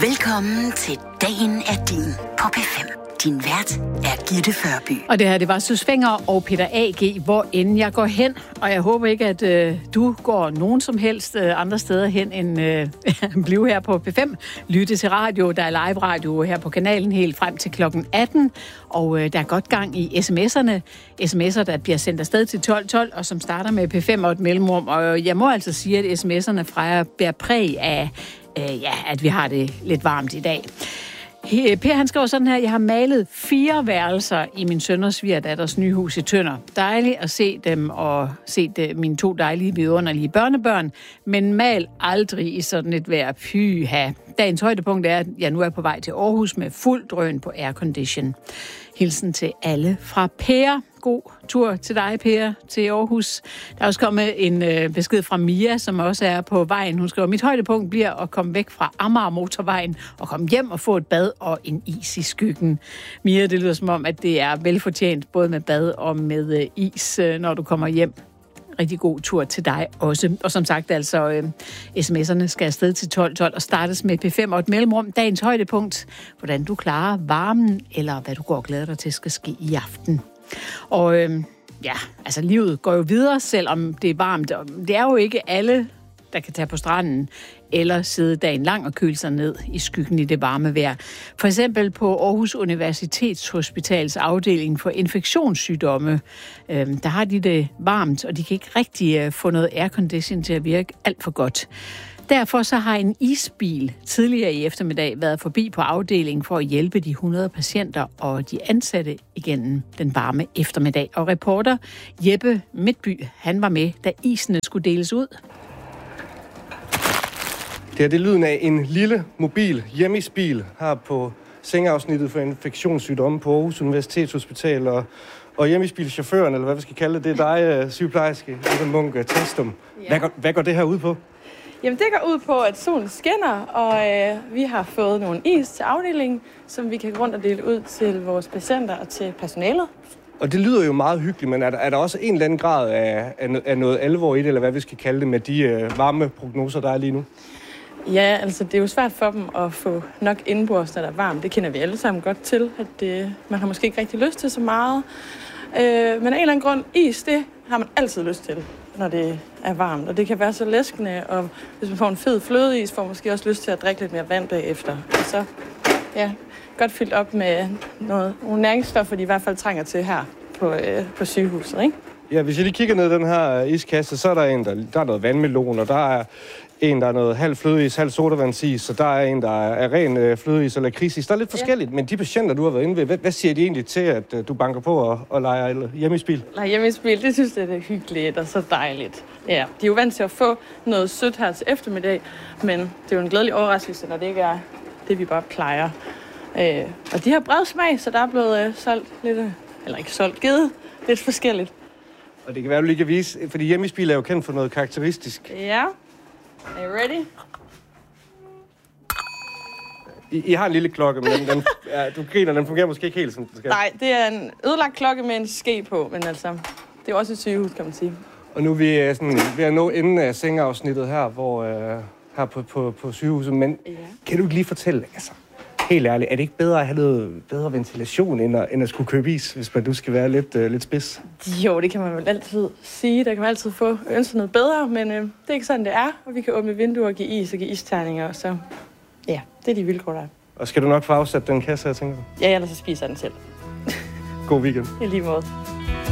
Velkommen til Dagen er din på P5. Din vært er Gitte Førby. Og det her, det var Sus Fenger og Peter A.G., hvor end jeg går hen. Og jeg håber ikke, at du går nogen som helst andre steder hen end blive her på P5. Lytte til radio. Der er live radio her på kanalen helt frem til klokken 18. Og der er godt gang i sms'erne. Sms'er, der bliver sendt afsted til 1212, og som starter med P5 og et mellemrum. Og jeg må altså sige, at sms'erne fra jer bærer præg af, at vi har det lidt varmt i dag. Per, han skriver sådan her: jeg har malet 4 værelser i min søn og svigerdatters nye hus i Tønder. Dejligt at se dem og se mine 2 dejlige, vidunderlige børnebørn, men mal aldrig i sådan et vejr. Pyha. Dagens højdepunkt er, at jeg nu er på vej til Aarhus med fuld drøn på aircondition. Hilsen til alle fra Per. God tur til dig, Per, til Aarhus. Der er også kommet en besked fra Mia, som også er på vejen. Hun skriver: mit højdepunkt bliver at komme væk fra Amager Motorvejen og komme hjem og få et bad og en is i skyggen. Mia, det lyder som om, at det er velfortjent, både med bad og med is, når du kommer hjem. Rigtig god tur til dig også. Og som sagt, altså, sms'erne skal afsted til 1212 og startes med P5 og et mellemrum. Dagens højdepunkt, hvordan du klarer varmen, eller hvad du går og glæder dig til, skal ske i aften. Og altså livet går jo videre, selvom det er varmt. Det er jo ikke alle, der kan tage på stranden eller sidde dagen lang og køle sig ned i skyggen i det varme vejr. For eksempel på Aarhus Universitetshospitals afdeling for infektionssygdomme, der har de det varmt, og de kan ikke rigtig få noget aircondition til at virke alt for godt. Derfor så har en isbil tidligere i eftermiddag været forbi på afdelingen for at hjælpe de 100 patienter og de ansatte igennem den varme eftermiddag. Og reporter Jeppe Midtby, han var med, da isene skulle deles ud. Det er lyden af en lille mobil hjemmeisbil her på sengeafsnittet for infektionssygdomme på Aarhus Universitetshospital. Og hjemmeisbilchaufføren, eller hvad vi skal kalde det, det er dig, sygeplejerske, Eva Munk Testum. Ja. Hvad går det her ud på? Jamen, det går ud på, at solen skinner, og vi har fået nogle is til afdelingen, som vi kan gå rundt og dele ud til vores patienter og til personalet. Og det lyder jo meget hyggeligt, men er der også en eller anden grad af noget alvor i det, eller hvad vi skal kalde det, med de varme prognoser, der er lige nu? Ja, altså det er jo svært for dem at få nok indenbords, når der er varmt. Det kender vi alle sammen godt til, at man har måske ikke rigtig lyst til så meget. Men af en eller anden grund, is, det har man altid lyst til, når det er varmt. Og det kan være så læskende, og hvis man får en fed flødeis, får man måske også lyst til at drikke lidt mere vand bagefter. Og så, godt fyldt op med nogle næringsstoffer, de i hvert fald trænger til her på sygehuset, ikke? Ja, hvis jeg lige kigger ned i den her iskasse, så er der en, der er noget vandmelon, og der er en, der er noget halv flødeis, halv sodavandsis, og der er en, der er ren flødeis eller lakridsis. Der er lidt forskelligt, men de patienter, du har været inde ved, hvad siger de egentlig til, at du banker på og leger hjemmeisbil? Leger hjemmeisbil, det synes jeg, det er hyggeligt og så dejligt. Ja, de er jo vant til at få noget sødt her til eftermiddag, men det er jo en glædelig overraskelse, når det ikke er det, vi bare plejer. Og de har bred smag, så der er blevet solgt lidt, eller ikke solgt, givet lidt forskelligt. Og det kan være, du lige kan vise, fordi hjemmeisbil er jo kendt for noget karakteristisk. Ja. Er you ready? I har en lille klokke, men du griner, den fungerer måske ikke helt, som den skal. Nej, det er en ødelagt klokke med en ske på, men altså, det er jo også et sygehus, kan man sige. Og nu er vi sådan ved at nå enden af sengeafsnittet her, hvor her på sygehuset, men kan du ikke lige fortælle, altså, helt ærligt, er det ikke bedre at have noget bedre ventilation, end at skulle købe is, hvis man nu skal være lidt spids? Jo, det kan man vel altid sige. Der kan man altid få ønsket noget bedre, men det er ikke sådan, det er. Og vi kan åbne vinduer og give is og give isterninger, så ja, det er de vilkår, der er. Og skal du nok få afsat den kasse, jeg tænker? Ja, ellers så spiser jeg den selv. God weekend. I lige måde.